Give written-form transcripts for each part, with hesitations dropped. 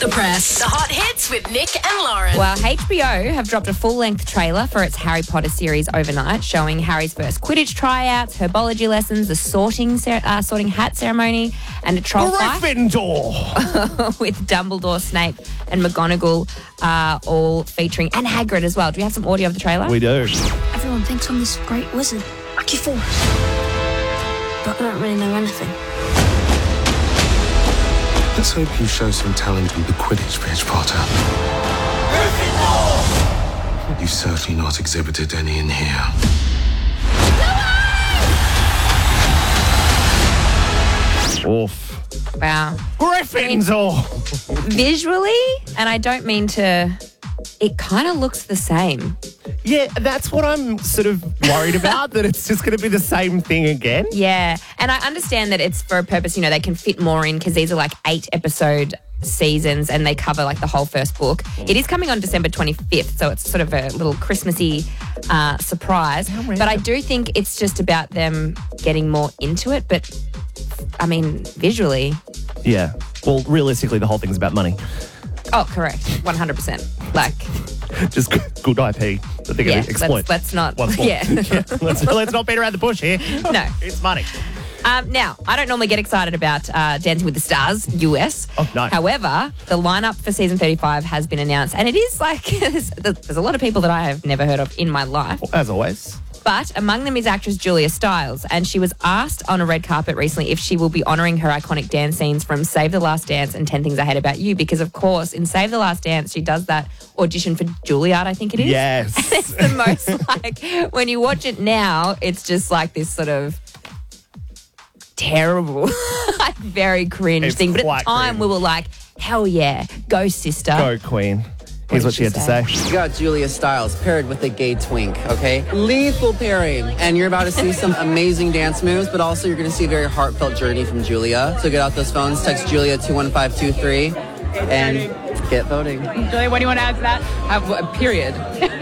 the press. The hot hits with Nick and Lauren. Well, HBO have dropped a full-length trailer for its Harry Potter series overnight, showing Harry's first Quidditch tryouts, herbology lessons, the sorting hat ceremony, and a troll fight Gryffindor! with Dumbledore, Snape, and McGonagall all featuring, and Hagrid as well. Do we have some audio of the trailer? We do. Everyone thinks I'm this great wizard, like you thought. But I don't really know anything. Let's hope you show some talent with the Quidditch pitch, Potter. You've certainly not exhibited any in here. Oof. Wow. Gryffindor! Visually, and I don't mean to, it kind of looks the same. Yeah, that's what I'm sort of worried about, that it's just going to be the same thing again. Yeah, and I understand that it's for a purpose, they can fit more in because these are like 8-episode seasons and they cover like the whole first book. It is coming on December 25th, so it's sort of a little Christmassy surprise. But I do think it's just about them getting more into it. But, I mean, visually. Yeah. Well, realistically, the whole thing's about money. Oh, correct. 100%. Like... Just good IP that they're going to exploit. Let's not... Once more. Yeah. Let's not beat around the bush here. No. It's money. Now, I don't normally get excited about Dancing with the Stars, US. Oh, no. However, the lineup for season 35 has been announced, and it is like, there's a lot of people that I have never heard of in my life. As always. But among them is actress Julia Stiles, and she was asked on a red carpet recently if she will be honouring her iconic dance scenes from Save the Last Dance and 10 Things I Hate About You, because, of course, in Save the Last Dance, she does that audition for Juilliard, I think it is. Yes. And it's the most, like, when you watch it now, it's just like this sort of terrible, like, very cringe thing. But at the time, we were like, hell yeah, go, sister. Go, Queen. Here's what she had to say. You got Julia Stiles paired with a gay twink, okay? Lethal pairing. And you're about to see some amazing dance moves, but also you're going to see a very heartfelt journey from Julia. So get out those phones, text Julia 21523, and get voting. Julia, what do you want to add to that? Period.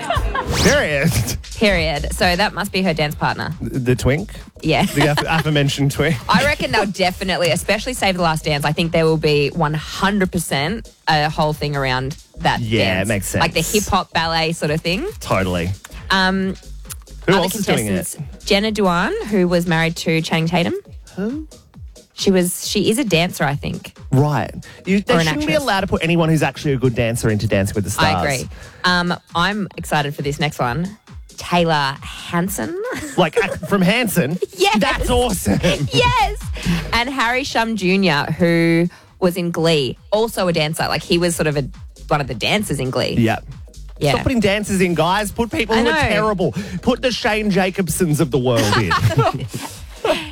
Period. So that must be her dance partner. The twink? Yeah. The aforementioned twink. I reckon they'll definitely, especially Save the Last Dance, I think there will be 100% a whole thing around that dance. Yeah, it makes sense. Like the hip-hop ballet sort of thing. Totally. Who Other else is doing it? Jenna Dewan, who was married to Channing Tatum. Who? She is a dancer, I think. Right. They shouldn't be actress. allowed to put anyone who's actually a good dancer into Dancing with the Stars. I agree. I'm excited for this next one. Taylor Hanson. Like from Hanson? Yes. That's awesome. Yes. And Harry Shum Jr., who was in Glee, also a dancer. Like he was sort of one of the dancers in Glee. Yeah. Yeah. Stop putting dancers in, guys. Put people who are terrible. Put the Shane Jacobsons of the world in.